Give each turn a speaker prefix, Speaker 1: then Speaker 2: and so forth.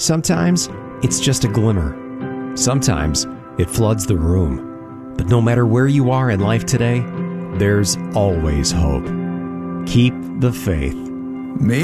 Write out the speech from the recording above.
Speaker 1: Sometimes it's just a glimmer. Sometimes it floods the room. But no matter where you are in life today, there's always hope. Keep the faith.